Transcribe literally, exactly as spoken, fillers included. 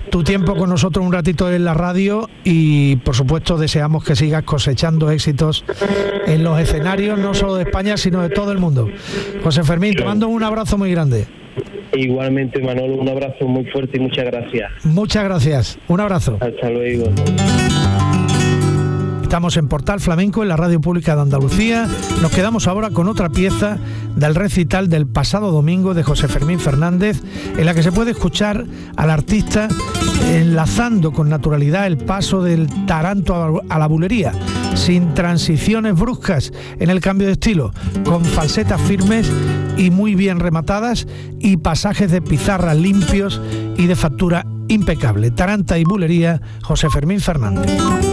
tu tiempo con nosotros un ratito en la radio y por supuesto deseamos que sigas cosechando éxitos en los escenarios, no solo de España, sino de todo el mundo. José Fermín, te mando un abrazo muy grande. Igualmente, Manolo, un abrazo muy fuerte y muchas gracias. Muchas gracias, un abrazo. Hasta luego. Estamos en Portal Flamenco, en la Radio Pública de Andalucía. Nos quedamos ahora con otra pieza del recital del pasado domingo de José Fermín Fernández, en la que se puede escuchar al artista enlazando con naturalidad el paso del taranto a la bulería, sin transiciones bruscas en el cambio de estilo, con falsetas firmes y muy bien rematadas y pasajes de pizarra limpios y de factura impecable. Taranta y bulería, José Fermín Fernández.